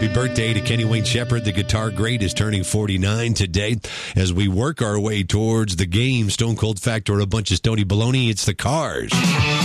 Happy birthday to Kenny Wayne Shepherd. The guitar great is turning 49 today. As we work our way towards the game, Stone Cold Factor, a bunch of stony baloney. It's the Cars.